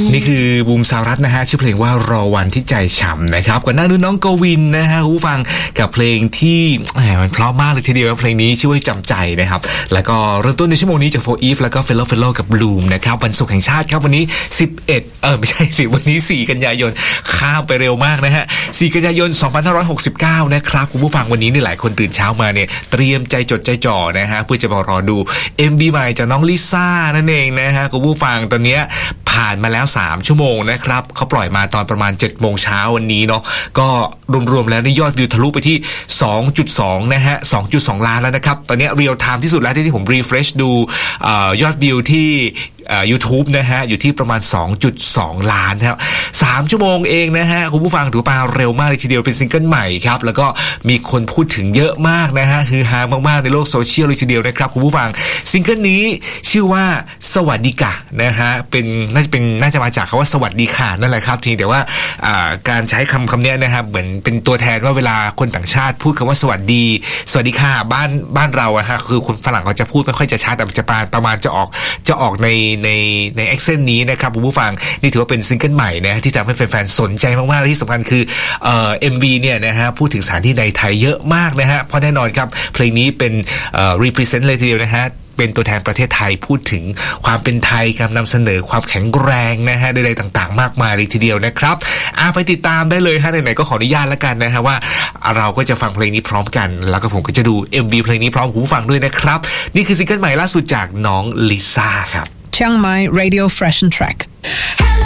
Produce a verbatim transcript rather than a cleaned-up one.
นี่คือบูมสารัตน์นะฮะชื่อเพลงว่ารอวันที่ใจฉ่ำนะครับก่อนหน้านู้นน้องกวินนะฮะผู้ฟังกับเพลงที่แหมมันเพราะมากเลยทีเดียวเพลงนี้ชื่อว่าจำใจนะครับแล้วก็เริ่มต้นในชั่วโมงนี้จากโฟร์อีฟแล้วก็เฟลโลเฟลโลกับบลูมนะครับวันศุกร์แห่งชาติครับวันนี้สิบเอ็ดเออไม่ใช่สิวันนี้สี่กันยายนข้ามไปเร็วมากนะฮะสี่กันยายนสองพันห้าร้อยหกสิบเก้านะครับคุณผู้ฟังวันนี้นี่หลายคนตื่นเช้ามาเนี่ยเตรียมใจจดใจจ่อนะฮะเพื่อจะมารอดู เอ็ม วี ใหม่จากน้องลิซ่านั่นเองนะฮะคุณผู้ฟังตอนนี้ผ่านมาแล้วสามชั่วโมงนะครับเขาปล่อยมาตอนประมาณ เจ็ดโมงเช้าวันนี้เนาะก็รวมๆแล้วนี่ยอดวิวทะลุไปที่ สองจุดสอง นะฮะ สองจุดสอง ล้านแล้วนะครับตอนนี้เรียลไทม์ที่สุดแล้วที่ผมรีเฟรชดูเอ่อยอดวิวที่เอ่อ YouTube นะฮะอยู่ที่ประมาณ สองจุดสอง ล้านครับสามชั่วโมงเองนะฮะคุณผู้ฟังถือว่าเร็วมากเลยทีเดียวเป็นซิงเกิลใหม่ครับแล้วก็มีคนพูดถึงเยอะมากนะฮะคือฮามากๆในโลกโซเชียลเลยทีเดียวนะครับคุณผู้ฟังซิงเกิลนี้ชื่อว่าสวัสดีกะนะฮะเป็นน่าจะเป็นน่าจะมาจากคำว่าสวัสดีค่ะนั่นแหละครับทีแต่ว่าการใช้คำคำนี้นะครับเหมือนเป็นตัวแทนว่าเวลาคนต่างชาติพูดคำว่าสวัสดีสวัสดีค่ะบ้านบ้านเราอะฮะคือคนฝรั่งเขาจะพูดไม่ค่อยจะชัดแต่จะประมาณจะออกจะออกในในในแอคเซนต์นี้นะครับคุณผู้ฟังนี่ถือว่าเป็นซิงเกิลใหม่นะที่ทำให้แฟนๆสนใจมากๆและที่สำคัญคือเอ่อ เอ็ม วี เนี่ยนะฮะพูดถึงสถานที่ในไทยเยอะมากนะฮะเพราะแน่นอนครับเพลงนี้เป็นเอ่อ represent เลยทีเดียวนะฮะเป็นตัวแทนประเทศไทยพูดถึงความเป็นไทยการนำเสนอความแข็งแรงนะฮะใดๆต่างๆมากมายเลยทีเดียวนะครับอ่ะไปติดตามได้เลยฮะไหนๆก็ขออนุญาตแล้วกันนะฮะว่าเราก็จะฟังเพลงนี้พร้อมกันแล้วก็ผมก็จะดู เอ็ม วี เพลงนี้พร้อมหูฟังด้วยนะครับนี่คือซิงเกิลใหม่ล่าสุดจากน้องลิซ่าครับ Chiang Mai Radio Fresh and Track